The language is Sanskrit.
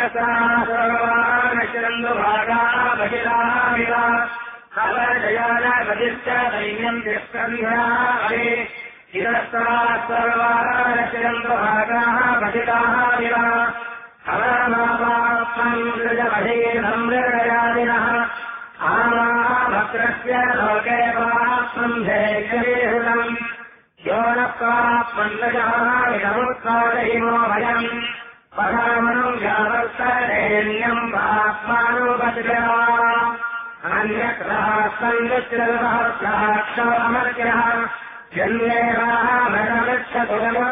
सर्वानशरन्दुभागाः बहिराविव हवजयानपतिश्च दैन्यम् तिष्कन्ध्यावे शिरस्ताः सर्वानशरन्दुभागाः बहिराविव हवमापात्मम् सृजमधीनम् मृगयादिनः आमाभद्रस्य लोके पात्मम् धेयहृतम् यो न प्राप्मन्नजाविनमुत्पादयिनो भयम् परामणम् यावत्सरेण्यम् पाप्मानुपतिः अन्यक्रः सन्निश्चितः साक्षामर्त्यः जन्मेवाः